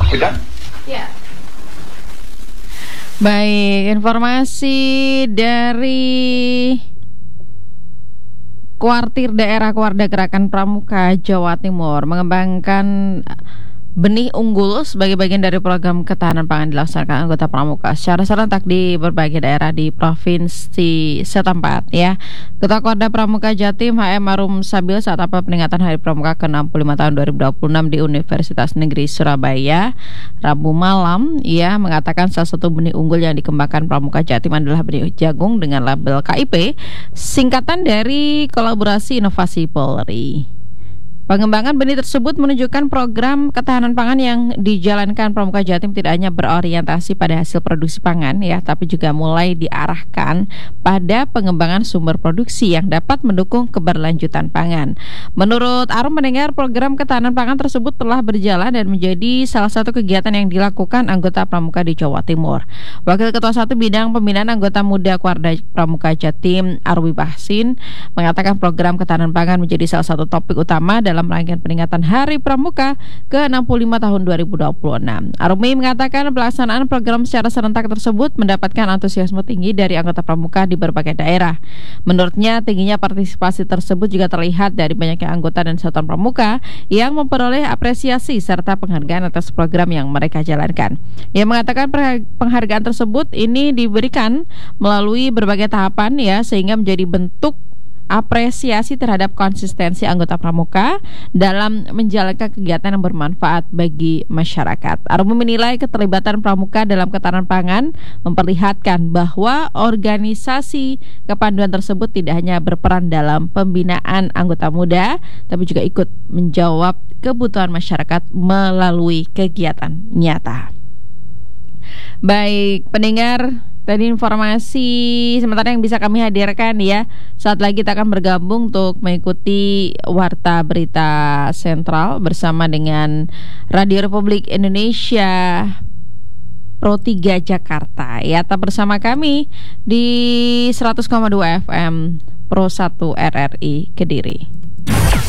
Udah? Ya. Baik, informasi dari Kuartir Daerah Kuarda Gerakan Pramuka Jawa Timur mengembangkan benih unggul sebagai bagian dari program ketahanan pangan dilaksanakan anggota Pramuka secara serentak di berbagai daerah di provinsi setempat ya. Ketua Kuarda Pramuka Jatim HM Arum Sabil saat apel peringatan Hari Pramuka ke-65 tahun 2026 di Universitas Negeri Surabaya Rabu malam ia mengatakan salah satu benih unggul yang dikembangkan Pramuka Jatim adalah benih jagung dengan label KIP, singkatan dari Kolaborasi Inovasi Polri. Pengembangan benih tersebut menunjukkan program ketahanan pangan yang dijalankan Pramuka Jatim tidak hanya berorientasi pada hasil produksi pangan ya, tapi juga mulai diarahkan pada pengembangan sumber produksi yang dapat mendukung keberlanjutan pangan. Menurut Arum mendengar program ketahanan pangan tersebut telah berjalan dan menjadi salah satu kegiatan yang dilakukan anggota Pramuka di Jawa Timur. Wakil Ketua 1 Bidang Pembinaan Anggota Muda Kuarda Pramuka Jatim Arwi Bahsin mengatakan program ketahanan pangan menjadi salah satu topik utama dalam rangkaian peringatan Hari Pramuka ke-65 tahun 2026. Arumi mengatakan pelaksanaan program secara serentak tersebut mendapatkan antusiasme tinggi dari anggota Pramuka di berbagai daerah. Menurutnya, tingginya partisipasi tersebut juga terlihat dari banyaknya anggota dan satuan Pramuka yang memperoleh apresiasi serta penghargaan atas program yang mereka jalankan. Ia mengatakan penghargaan tersebut ini diberikan melalui berbagai tahapan ya, sehingga menjadi bentuk apresiasi terhadap konsistensi anggota Pramuka dalam menjalankan kegiatan yang bermanfaat bagi masyarakat. Arum menilai keterlibatan Pramuka dalam ketahanan pangan memperlihatkan bahwa organisasi kepanduan tersebut tidak hanya berperan dalam pembinaan anggota muda, tapi juga ikut menjawab kebutuhan masyarakat melalui kegiatan nyata. Baik, pendengar, tadi informasi sementara yang bisa kami hadirkan ya. Saat lagi kita akan bergabung untuk mengikuti Warta Berita Sentral bersama dengan Radio Republik Indonesia Pro 3 Jakarta. Ya, tetap bersama kami di 100,2 FM Pro 1 RRI Kediri.